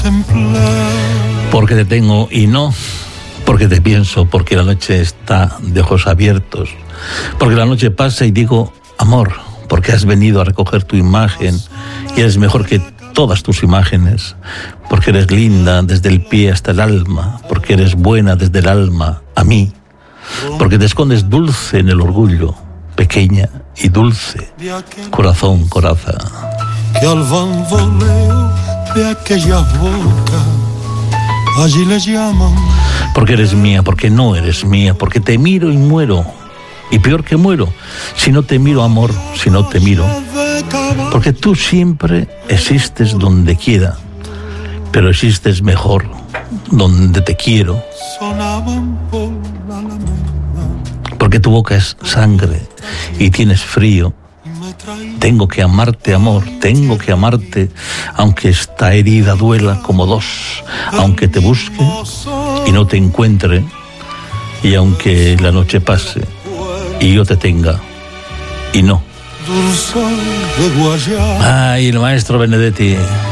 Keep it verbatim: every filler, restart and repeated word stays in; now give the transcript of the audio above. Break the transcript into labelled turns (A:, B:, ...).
A: Porque te tengo y no, porque te pienso, porque la noche está de ojos abiertos, porque la noche pasa y digo, amor, porque has venido a recoger tu imagen y eres mejor que todas tus imágenes, porque eres linda desde el pie hasta el alma, porque eres buena desde el alma a mí, porque te escondes dulce en el orgullo, pequeña y dulce, corazón, coraza.
B: Que al bamboleo de aquella boca allí le llaman.
A: Porque eres mía, porque no eres mía, porque te miro y muero, y peor que muero, si no te miro, amor, si no te miro, porque tú siempre existes donde quiera, pero existes mejor donde te quiero, porque tu boca es sangre y tienes frío. Tengo que amarte, amor, tengo que amarte, aunque esta herida duela como dos, aunque te busque y no te encuentre, y aunque la noche pase y yo te tenga y no. Ay, el maestro Benedetti.